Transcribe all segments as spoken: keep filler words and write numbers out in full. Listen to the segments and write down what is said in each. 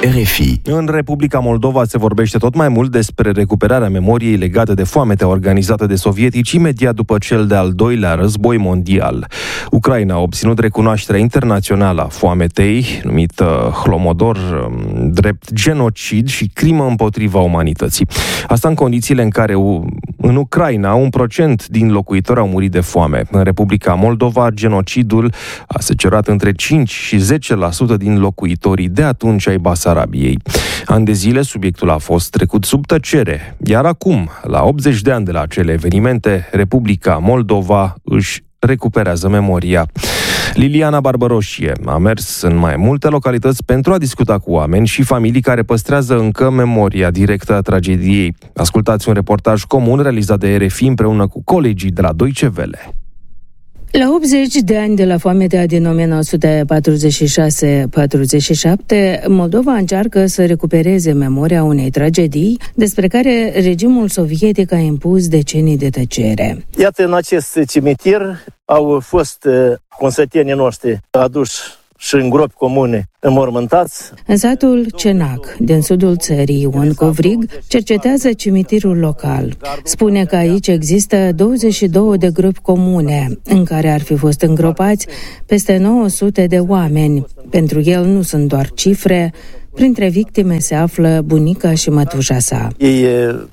R F I. În Republica Moldova se vorbește tot mai mult despre recuperarea memoriei legate de foametea organizată de sovietici imediat după cel de-al doilea război mondial. Ucraina a obținut recunoașterea internațională a foametei, numită Holodomor, drept genocid și crimă împotriva umanității. Asta în condițiile în care în Ucraina un procent din locuitori au murit de foame. În Republica Moldova, genocidul a secerat între cinci și zece la sută din locuitorii de atunci ai Basarabiei. Ani de zile, subiectul a fost trecut sub tăcere, iar acum, la optzeci de ani de la acele evenimente, Republica Moldova își recuperează memoria. Liliana Barbăroșie a mers în mai multe localități pentru a discuta cu oameni și familii care păstrează încă memoria directă a tragediei. Ascultați un reportaj comun realizat de R F I împreună cu colegii de la Deutsche Welle. La optzeci de ani de la foametea din nouăsprezece patruzeci și șase patruzeci și șapte, Moldova încearcă să recupereze memoria unei tragedii despre care regimul sovietic a impus decenii de tăcere. Iată, în acest cimitir au fost consătenii noștri aduși și în gropi comune înmormântați. În satul Cenac, din sudul țării, Ion Covrig cercetează cimitirul local. Spune că aici există douăzeci și două de gropi comune, în care ar fi fost îngropați peste nouă sute de oameni. Pentru el nu sunt doar cifre, printre victime se află bunica și mătușa sa. Ei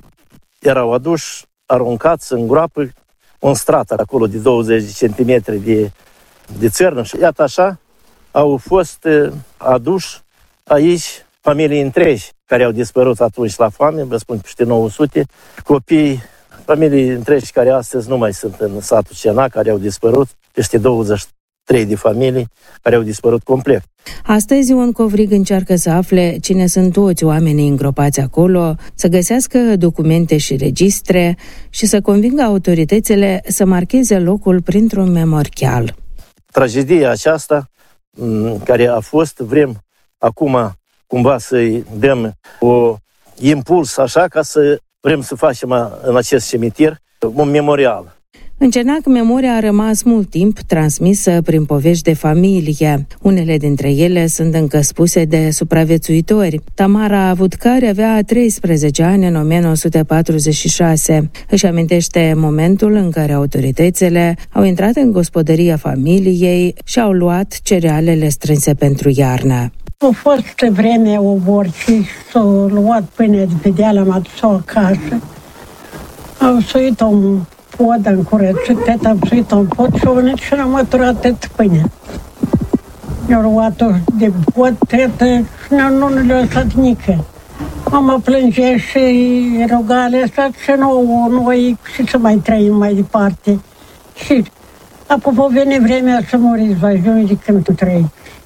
erau aduși, aruncați în groapă, un strat acolo de douăzeci de centimetri de, de țărnă și iată așa, au fost aduși aici familii întregi care au dispărut atunci la foame, vă spun peste nouă sute, copii, familii întregi care astăzi nu mai sunt în satul Cenac, care au dispărut, peste douăzeci și trei de familii care au dispărut complet. Astăzi Ion Covrig încearcă să afle cine sunt toți oamenii îngropați acolo, să găsească documente și registre și să convingă autoritățile să marcheze locul printr-un memorial. Tragedia aceasta care a fost, vrem acum cumva să-i dăm o impuls așa ca să vrem să facem în acest cimitir un memorial. În Cenac, memoria a rămas mult timp transmisă prin povești de familie. Unele dintre ele sunt încă spuse de supraviețuitori. Tamara Vudcari avea treisprezece ani în nouăsprezece patruzeci și șase. Își amintește momentul în care autoritățile au intrat în gospodăria familiei și au luat cerealele strânse pentru iarnă. A fost vreme o vorci, s-au luat pâinea de pe deal, am adus-o acasă. Au suit-o în pod, am curățit, teta, am suit-o în pod și au venit și am măturat atât pâine. I-au luat-o de pod, teta, și nu ne le-a lăsat nică. Mama plângea și ruga alea și nouă, noi și să mai trăim mai departe. Și apoi vine vremea să muriți, vă ajunge de când tu trăi.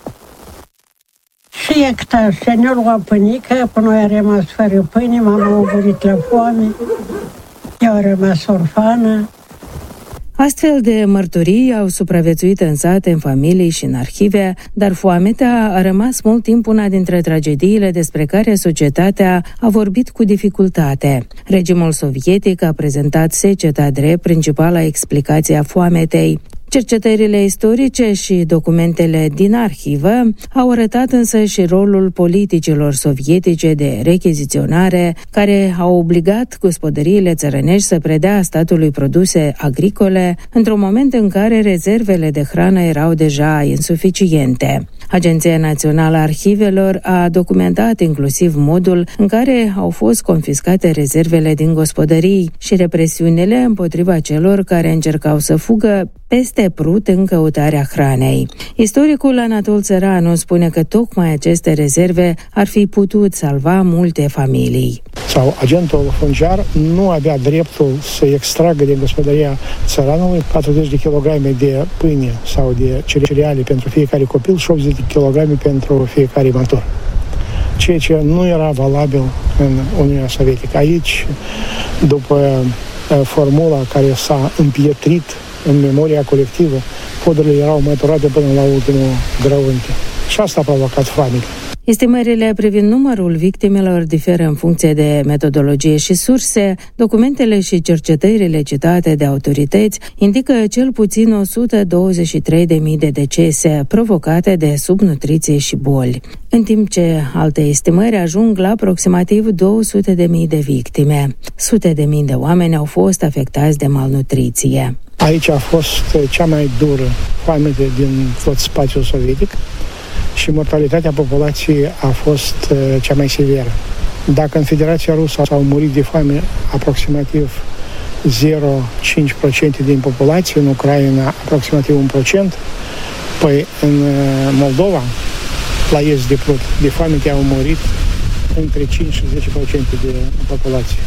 Și e cât așa, ne-a luat pâinică, până noi a rămas fără pâine, mama a murit la foame, eu a rămas orfană. Astfel de mărturii au supraviețuit în sate, în familii și în arhive, dar foametea a rămas mult timp una dintre tragediile despre care societatea a vorbit cu dificultate. Regimul sovietic a prezentat seceta drept principala explicație a foametei. Cercetările istorice și documentele din arhivă au arătat însă și rolul politicilor sovietice de rechiziționare, care au obligat gospodăriile țărănești să predea statului produse agricole într-un moment în care rezervele de hrană erau deja insuficiente. Agenția Națională a Arhivelor a documentat inclusiv modul în care au fost confiscate rezervele din gospodării și represiunile împotriva celor care încercau să fugă peste Prut în căutarea hranei. Istoricul Anatol Țăranu spune că tocmai aceste rezerve ar fi putut salva multe familii. Sau agentul funciar nu avea dreptul să extragă din gospodăria țăranului patruzeci de kilograme de pâine sau de cereale pentru fiecare copil și optzeci de kilograme pentru fiecare matur. Ceea ce nu era valabil în Uniunea Sovietică. Aici, după formula care s-a împietrit în memoria colectivă, podurile erau măturate până la ultimul grăunte. Și asta a provocat foamea. Estimările privind numărul victimelor diferă în funcție de metodologie și surse. Documentele și cercetările citate de autorități indică cel puțin o sută douăzeci și trei de mii de decese provocate de subnutriție și boli, în timp ce alte estimări ajung la aproximativ două sute de mii de victime. Sute de mii de oameni au fost afectați de malnutriție. Aici a fost cea mai dură foamete din tot spațiul sovietic și mortalitatea populației a fost cea mai severă. Dacă în Federația Rusă s-au murit de foame aproximativ zero virgulă cinci la sută din populație, în Ucraina aproximativ unu la sută, păi în Moldova, la est de Prut, de foamete au murit între cinci și zece la sută de populație.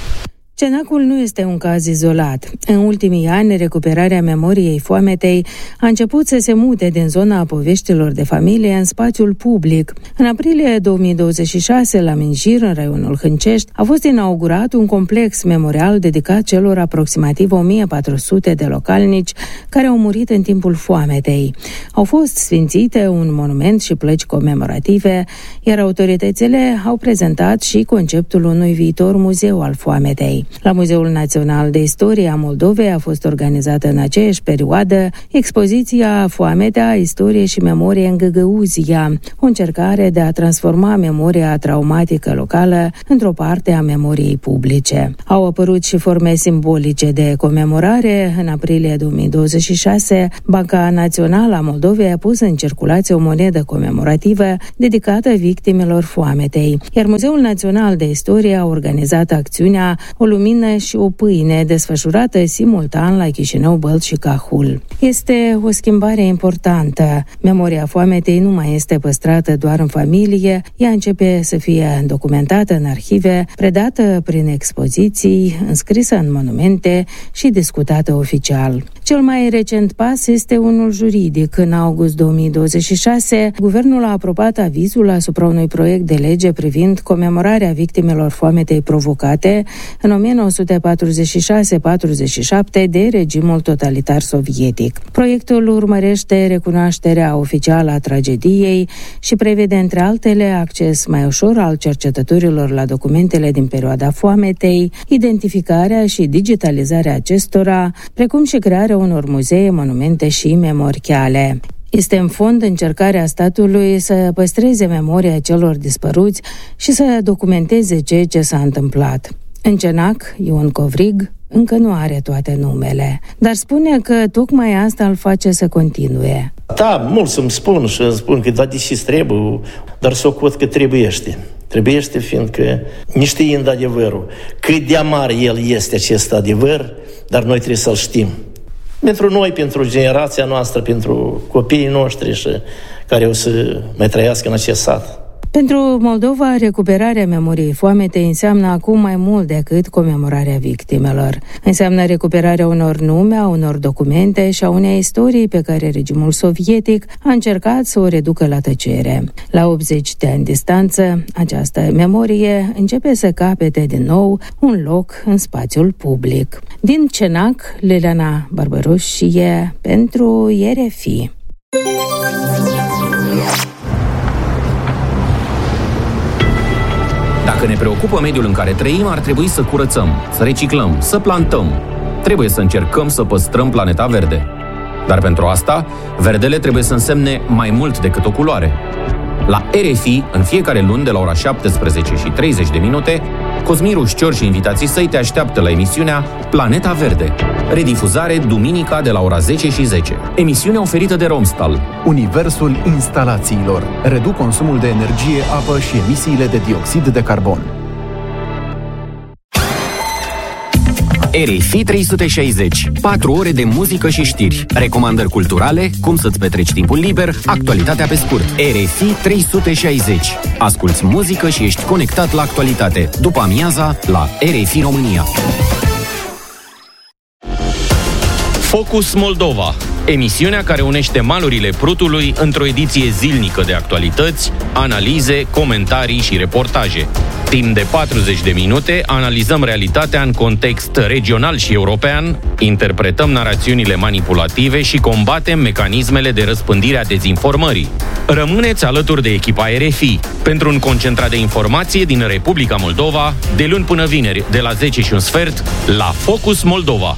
Cenacul nu este un caz izolat. În ultimii ani, recuperarea memoriei foametei a început să se mute din zona poveștilor de familie în spațiul public. În aprilie două mii douăzeci și șase, la Minjir, în raionul Hâncești, a fost inaugurat un complex memorial dedicat celor aproximativ o mie patru sute de localnici care au murit în timpul foametei. Au fost sfințite un monument și plăci comemorative, iar autoritățile au prezentat și conceptul unui viitor muzeu al foametei. La Muzeul Național de Istorie a Moldovei a fost organizată în aceeași perioadă expoziția Foametea, istorie și memorie în Găgăuzia, o încercare de a transforma memoria traumatică locală într-o parte a memoriei publice. Au apărut și forme simbolice de comemorare. În aprilie două mii douăzeci și șase, Banca Națională a Moldovei a pus în circulație o monedă comemorativă dedicată victimelor foametei, iar Muzeul Național de Istorie a organizat acțiunea O lumină și o pâine, desfășurată simultan la Chișinău, Bălți și Cahul. Este o schimbare importantă. Memoria foametei nu mai este păstrată doar în familie, ea începe să fie documentată în arhive, predată prin expoziții, înscrisă în monumente și discutată oficial. Cel mai recent pas este unul juridic. În august două mii douăzeci și șase, guvernul a aprobat avizul asupra unui proiect de lege privind comemorarea victimelor foametei provocate în o mie nouă sute patruzeci și șase patruzeci și șapte de regimul totalitar sovietic. Proiectul urmărește recunoașterea oficială a tragediei și prevede, între altele, acces mai ușor al cercetătorilor la documentele din perioada foametei, identificarea și digitalizarea acestora, precum și crearea unor muzee, monumente și memoriale. Este în fond încercarea statului să păstreze memoria celor dispăruți și să documenteze ceea ce s-a întâmplat. În Cenac, Ion Covrig încă nu are toate numele, dar spune că tocmai asta îl face să continue. Da, mulți îmi spun și îmi spun că da, deși trebuie, dar socot că trebuiește. Trebuiește fiindcă, neștiind adevărul, cât de amar el este acest adevăr, dar noi trebuie să-l știm. Pentru noi, pentru generația noastră, pentru copiii noștri și care o să mai trăiască în acest sat. Pentru Moldova, recuperarea memoriei foametei înseamnă acum mai mult decât comemorarea victimelor. Înseamnă recuperarea unor nume, a unor documente și a unei istorii pe care regimul sovietic a încercat să o reducă la tăcere. La optzeci de ani distanță, această memorie începe să capete din nou un loc în spațiul public. Din Cenac, Liliana Barbărușie pentru R F I. Dacă ne preocupă mediul în care trăim, ar trebui să curățăm, să reciclăm, să plantăm. Trebuie să încercăm să păstrăm planeta verde. Dar pentru asta, verdele trebuie să însemne mai mult decât o culoare. La R F I, în fiecare luni de la ora șaptesprezece și treizeci de minute, Cosmin Rușcior și invitații săi te așteaptă la emisiunea Planeta Verde. Redifuzare duminica de la ora zece și zece. Emisiune oferită de Romstal. Universul instalațiilor. Reduc consumul de energie, apă și emisiile de dioxid de carbon. R F I trei sute șaizeci. patru ore de muzică și știri. Recomandări culturale, cum să-ți petreci timpul liber, actualitatea pe scurt. R F I trei sute șaizeci. Asculți muzică și ești conectat la actualitate. După amiaza, la R F I România. Focus Moldova, emisiunea care unește malurile Prutului într-o ediție zilnică de actualități, analize, comentarii și reportaje. Timp de patruzeci de minute analizăm realitatea în context regional și european, interpretăm narațiunile manipulative și combatem mecanismele de răspândire a dezinformării. Rămâneți alături de echipa R F I pentru un concentrat de informație din Republica Moldova, de luni până vineri, de la zece și un sfert, la Focus Moldova.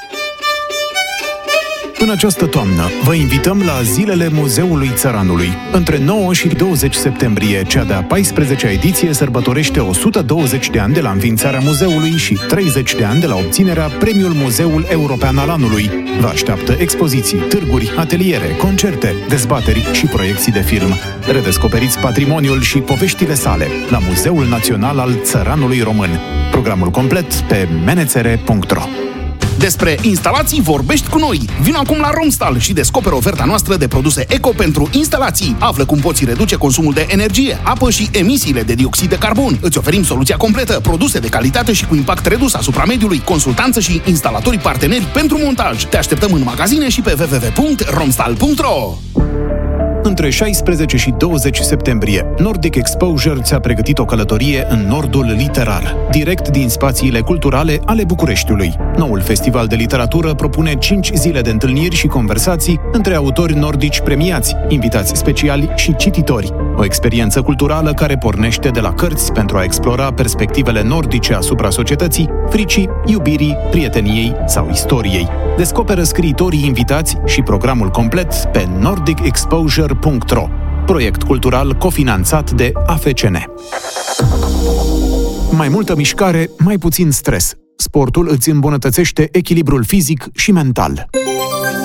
În această toamnă, vă invităm la Zilele Muzeului Țăranului. Între nouă și douăzeci septembrie, cea de-a paisprezecea ediție sărbătorește o sută douăzeci de ani de la înființarea muzeului și treizeci de ani de la obținerea Premiul Muzeul European al Anului. Vă așteaptă expoziții, târguri, ateliere, concerte, dezbateri și proiecții de film. Redescoperiți patrimoniul și poveștile sale la Muzeul Național al Țăranului Român. Programul complet pe menețere punct ro. Despre instalații vorbești cu noi. Vino acum la Romstal și descoperă oferta noastră de produse eco pentru instalații. Află cum poți reduce consumul de energie, apă și emisiile de dioxid de carbon. Îți oferim soluția completă, produse de calitate și cu impact redus asupra mediului, consultanță și instalatorii parteneri pentru montaj. Te așteptăm în magazine și pe w w w punct romstal punct ro. Între șaisprezece și douăzeci septembrie, Nordic Exposure ți-a pregătit o călătorie în nordul literar, direct din spațiile culturale ale Bucureștiului. Noul festival de literatură propune cinci zile de întâlniri și conversații între autori nordici premiați, invitați speciali și cititori. O experiență culturală care pornește de la cărți pentru a explora perspectivele nordice asupra societății, fricii, iubirii, prieteniei sau istoriei. Descoperă scriitorii invitați și programul complet pe nordic exposure punct ro, proiect cultural cofinanțat de A F C N. Mai multă mișcare, mai puțin stres. Sportul îți îmbunătățește echilibrul fizic și mental.